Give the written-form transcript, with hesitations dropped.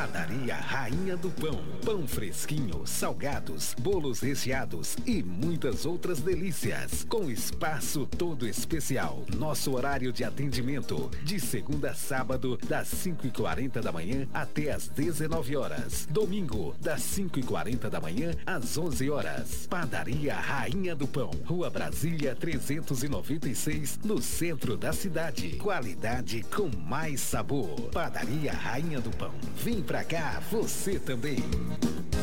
Padaria Rainha do Pão. Pão fresquinho, salgados, bolos recheados e muitas outras delícias. Com espaço todo especial. Nosso horário de atendimento de segunda a sábado, das 5h40 da manhã até as 19 horas. Domingo, das 5h40 da manhã às 11 horas. Padaria Rainha do Pão. Rua Brasília 396, no centro da cidade. Qualidade com mais sabor. Padaria Rainha do Pão. Vem pra cá, você também.